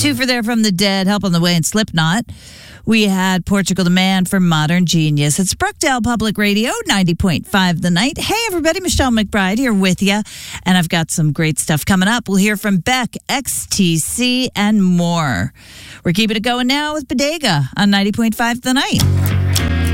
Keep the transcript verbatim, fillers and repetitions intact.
Two for There from the Dead, Help on the Way, and Slipknot. We had Portugal the Man for Modern Genius. It's Brookdale Public Radio, ninety point five The Night. Hey, everybody, Michelle McBride here with you. And I've got some great stuff coming up. We'll hear from Beck, X T C, and more. We're keeping it going now with Bodega on ninety point five The Night.